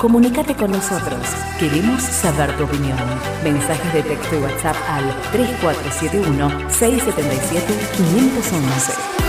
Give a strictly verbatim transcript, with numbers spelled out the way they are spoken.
Comunícate con nosotros. Queremos saber tu opinión. Mensajes de texto y WhatsApp al tres cuatro siete uno, seis siete siete, cinco uno uno.